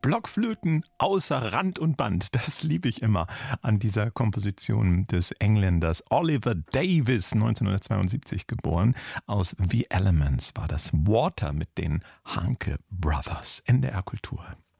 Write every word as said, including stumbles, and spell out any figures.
Blockflöten außer Rand und Band. Das liebe ich immer an dieser Komposition des Engländers Oliver Davies, neunzehnhundertzweiundsiebzig geboren. Aus The Elements war das Water mit den Hanke Brothers. N D R Kultur.